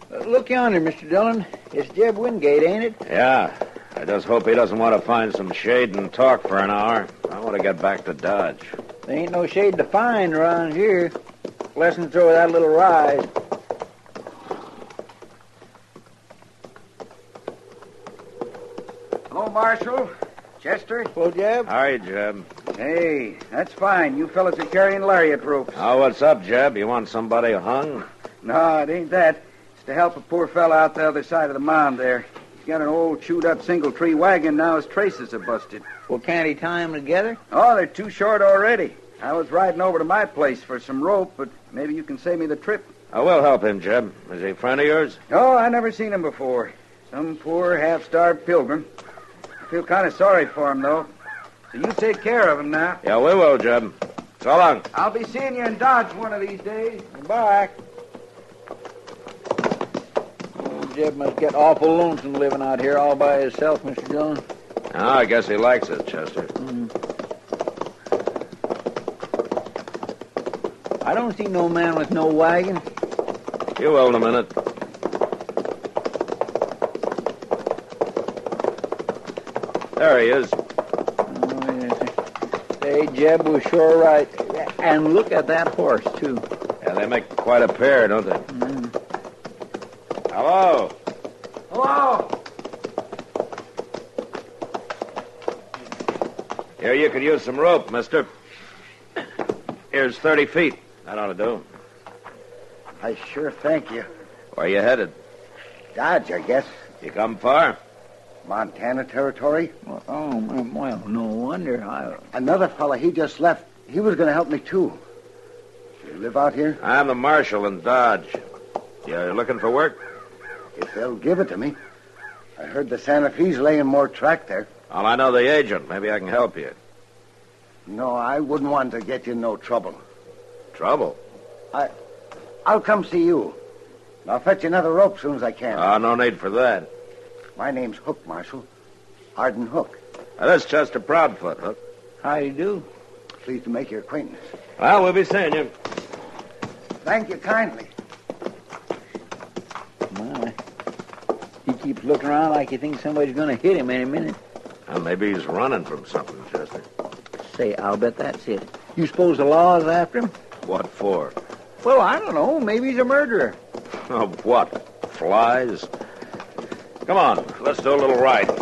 Look yonder, Mr. Dillon. It's Jeb Wingate, ain't it? Yeah. I just hope he doesn't want to find some shade and talk for an hour. I want to get back to Dodge. There ain't no shade to find around here. Lessons over that little rise. Hello, Marshal. Chester? Hello, Jeb. Hi, Jeb. Hey, that's fine. You fellas are carrying lariat ropes. Oh, what's up, Jeb? You want somebody hung? No, it ain't that. It's to help a poor fella out the other side of the mound there. He's got an old chewed-up single-tree wagon. Now his traces are busted. Well, can't he tie them together? Oh, they're too short already. I was riding over to my place for some rope, but maybe you can save me the trip. I will help him, Jeb. Is he a friend of yours? Oh, I never seen him before. Some poor half-starved pilgrim. I feel kind of sorry for him, though. So you take care of him now. Yeah, we will, Jeb. So long. I'll be seeing you in Dodge one of these days. Goodbye. Oh, Jeb must get awful lonesome living out here all by himself, Mr. Dillon. Oh, I guess he likes it, Chester. I don't see no man with no wagon. You will in a minute. There he is. Oh, yes. Hey, Jeb was sure right. And look at that horse, too. Yeah, they make quite a pair, don't they? Hello. Hello? Here, you could use some rope, mister. Here's 30 feet. That ought to do. I sure thank you. Where you headed? Dodge, I guess. You come far? Montana territory. Well, no wonder. Another fella, he just left. He was going to help me, too. You live out here? I'm the marshal in Dodge. You looking for work? If they'll give it to me. I heard the Santa Fe's laying more track there. Well, I know the agent. Maybe I can help you. No, I wouldn't want to get you in no trouble. Trouble? I'll come see you. I'll fetch you another rope as soon as I can. No need for that. My name's Hook, Marshal. Arden Hook. That's Chester Proudfoot, Hook. How do you do? Pleased to make your acquaintance. Well, we'll be seeing you. Thank you kindly. My. He keeps looking around like he thinks somebody's going to hit him any minute. Well, maybe he's running from something, Chester. Say, I'll bet that's it. You suppose the law is after him? What for? Well, I don't know. Maybe he's a murderer. Oh, what? Flies? Come on, let's do a little riding.